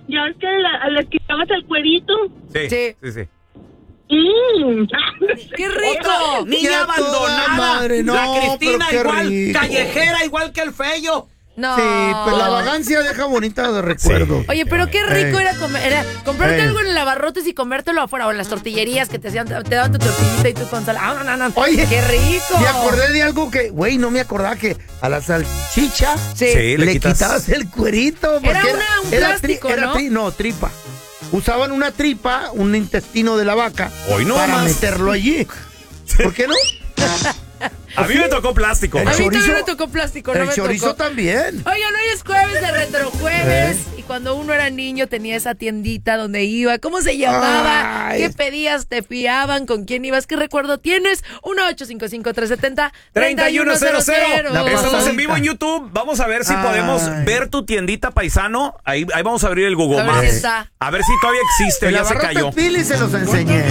Ya es que le quitabas el cuerito. Sí. ¡Qué rico! Niña abandonada. Madre, no, la Cristina pero qué igual, rico. callejera igual que el Feyo. No. Sí, pero la vagancia deja bonita de recuerdo. Oye, pero qué rico era comprarte algo en el abarrotes y comértelo afuera, o en las tortillerías que te daban tu tortillita y tu consola. No. Oye, qué rico. Me acordé de algo que, güey, no me acordaba que a la salchicha le quitabas el cuerito. Era un plástico, ¿no? No, tripa. Usaban una tripa, un intestino de la vaca, Hoy no para más. meterlo allí. ¿Por qué no? A mí me tocó plástico. A mí chorizo- también me tocó plástico, no El me chorizo tocó. también. Oigan, hoy es jueves de Retrojueves y cuando uno era niño tenía esa tiendita donde iba. ¿Cómo se llamaba? Ay. ¿Qué pedías? ¿Te fiaban? ¿Con quién ibas? ¿Qué recuerdo tienes? 1-855-370-3100. Estamos en vivo en YouTube. Vamos a ver si podemos ver tu tiendita, paisano. Ahí vamos a abrir el Google A ver si Maps. está. A ver si todavía existe. El Ya se abarrote cayó. Pili se los enseñé.